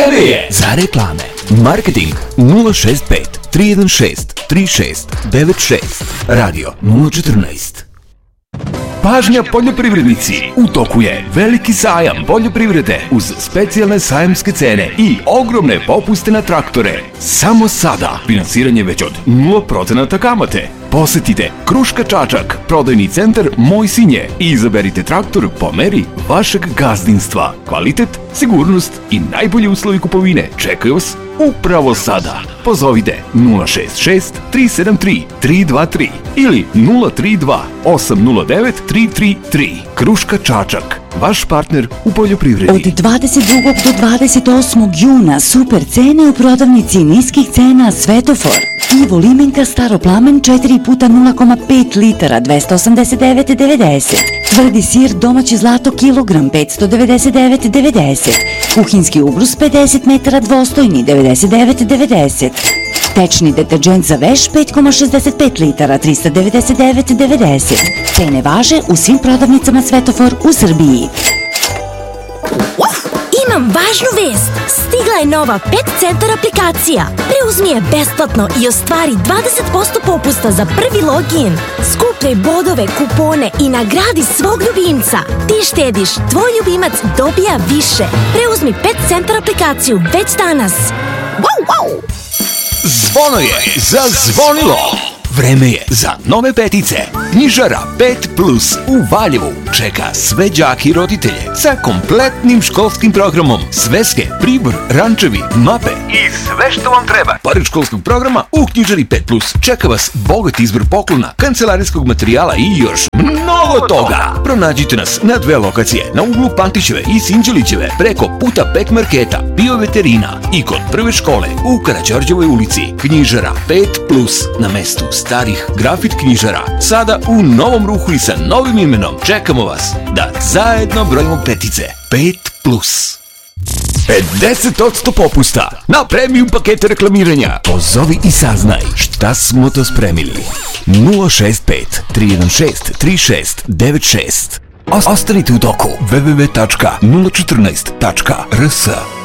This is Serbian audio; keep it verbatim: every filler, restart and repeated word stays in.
Vreme je za reklame. Marketing nula šest pet tri jedan šest tri šest devet šest. Radio nula četrnaest. Pažnja poljoprivrednici, u toku je veliki sajam poljoprivrede uz specijalne sajamske cene i ogromne popuste na traktore. Samo sada finansiranje već od nula procenata kamate. Posetite Kruška Čačak, prodajni centar Moj Sinje i izaberite traktor po meri vašeg gazdinstva. Kvalitet, sigurnost i najbolji uslovi kupovine čekaju vas upravo sada. Pozovite nula šest šest tri sedam tri tri dva tri ili nula tri dva osam nula devet tri tri tri. Kruška Čačak, vaš partner u poljoprivredi. Od dvadeset drugog do dvadeset osmog juna super cene u prodavnici niskih cena Svetofor. Pivo Limenka Staroplamen četiri puta nula zarez pet litara dvesta osamdeset devet devedeset. Tvrdi sir domaće zlato kilogram petsto devedeset devet devedeset. Kuhinski ubrus pedeset metara dvostojni devedeset devet devedeset. Tečni deterđent za veš pet zarez šezdeset pet litara trista devedeset devet devedeset. Cene važe u svim prodavnicama Svetofor u Srbiji. Imam važnu vest! Stigla je nova Pet Centar aplikacija. Preuzmi je besplatno i ostvari dvadeset posto popusta za prvi login. Skupljaj bodove, kupone i nagradi svog ljubimca. Ti štediš, tvoj ljubimac dobija više. Preuzmi Pet Centar aplikaciju već danas. Wow, wow! Zvono je zazvonilo! Vreme je za nove petice. Knjižara pet plus u Valjevu čeka sve đake i roditelje sa kompletnim školskim programom. Sveske, pribor, rančevi, mape i sve što vam treba. Pored školskog programa u Knjižari pet plus čeka vas bogat izbor poklona, kancelarijskog materijala i još mnogo toga. Pronađite nas na dve lokacije, na uglu Pantićeve i Sinđelićeve, preko puta Pek marketa, bioveterina i kod prve škole u Karađorđevoj ulici. Knjižara pet plus na mestu starih grafit knjižara, sada u novom ruhu i sa novim imenom. Čekamo vas da zajedno brojimo petice. pet plus. pedeset posto popusta na premium pakete reklamiranja. Pozovi i saznaj šta smo to spremili. nula šest pet tri jedan šest tri šest devet šest. Ostanite u toku. w w w tačka nula četrnaest tačka r s.